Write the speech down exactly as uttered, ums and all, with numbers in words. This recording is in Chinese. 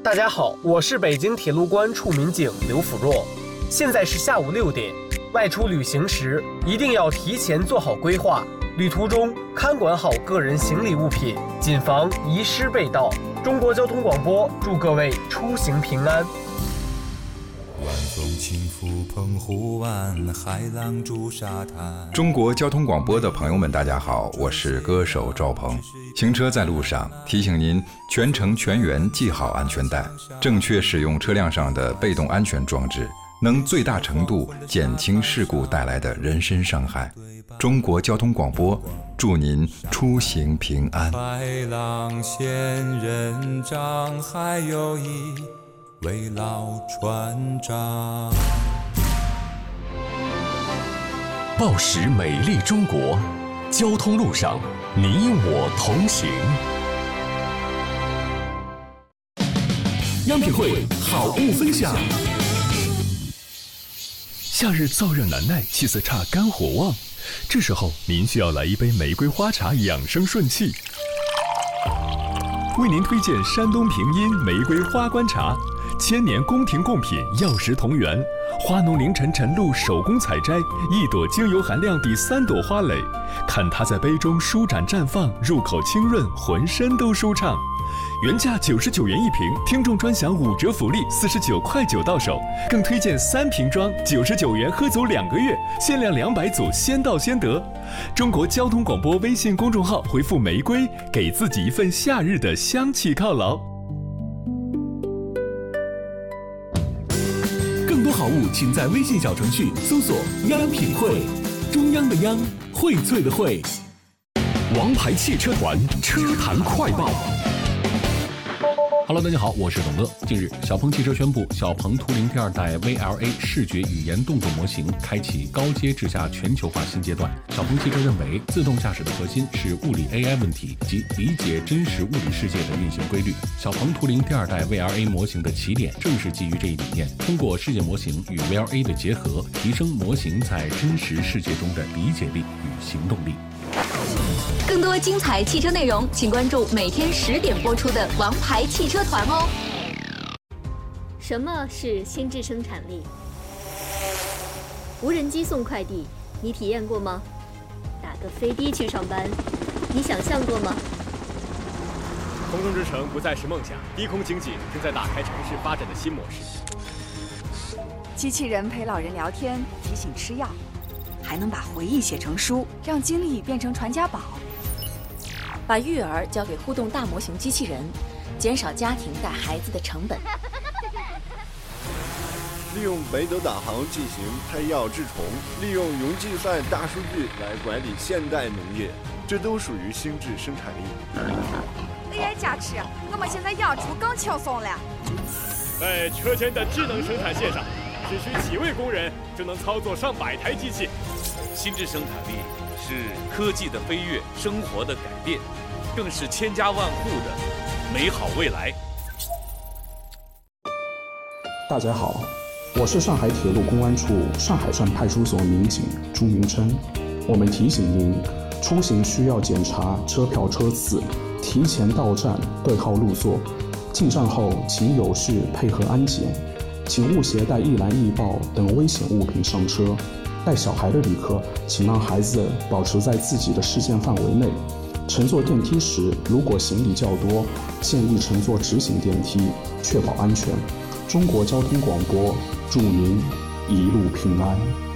大家好，我是北京铁路关处民警刘辅若。现在是下午六点，外出旅行时一定要提前做好规划，旅途中看管好个人行李物品，谨防遗失被盗。中国交通广播祝各位出行平安。 晚风轻拂澎湖湾，海浪逐沙滩。 中国交通广播的朋友们，大家好，我是歌手赵鹏。行车在路上，提醒您全程全员系好安全带，正确使用车辆上的被动安全装置，能最大程度减轻事故带来的人身伤害。中国交通广播祝您出行平安。 白浪仙人掌，还有一位老船长。 报时美丽中国，交通路上你我同行。 央品汇好物分享。 夏日燥热难耐，气色差，肝火旺，这时候您需要来一杯玫瑰花茶，养生顺气。为您推荐山东平阴玫瑰花冠茶，千年宫廷贡品，药食同源，花农凌晨晨露手工采摘，一朵精油含量抵三朵花蕾，看它在杯中舒展绽放，入口清润，浑身都舒畅。原价九十九元一瓶，听众专享五折福利，四十九块九到手，更推荐三瓶装，九十九元喝足两个月，限量两百组，先到先得。中国交通广播微信公众号回复玫瑰，给自己一份夏日的香气犒劳。 更多好物，请在微信小程序搜索“央品汇”，中央的央，荟萃的荟。 王牌汽车团车坛快报。 Hello， 大家好，我是董乐。近日，小鹏汽车宣布，小鹏图灵第二代 V L A 视觉语言动作模型开启高阶智驾全球化新阶段。小鹏汽车认为，自动驾驶的核心是物理 A I 问题及理解真实物理世界的运行规律。小鹏图灵第二代 V L A 模型的起点正是基于这一理念，通过世界模型与 V L A 的结合，提升模型在真实世界中的理解力与行动力。 更多精彩汽车内容，请关注每天十点播出的《王牌汽车团》哦。 什么是心智生产力？无人机送快递，你体验过吗？打个飞的去上班，你想象过吗？ 空中之城不再是梦想，低空经济正在打开城市发展的新模式。 机器人陪老人聊天，提醒吃药，还能把回忆写成书，让经历变成传家宝。 把育儿交给互动大模型机器人，减少家庭带孩子的成本。 利用北斗导航进行配药治虫，利用云计算大数据来管理现代农业，这都属于心智生产力。 A I 加持，我们现在养猪更轻松了。 在车间的智能生产线上，只需几位工人就能操作上百台机器。 心智生产力是科技的飞跃，生活的改变，更是千家万户的美好未来。 大家好，我是上海铁路公安处上海站派出所民警朱明琛。我们提醒您，出行需要检查车票车次，提前到站对号入座，进站后请有序配合安检，请勿携带易燃易爆等危险物品上车。带小孩的旅客，请让孩子保持在自己的视线范围内。乘坐电梯时，如果行李较多，建议乘坐直行电梯，确保安全。中国交通广播祝您一路平安。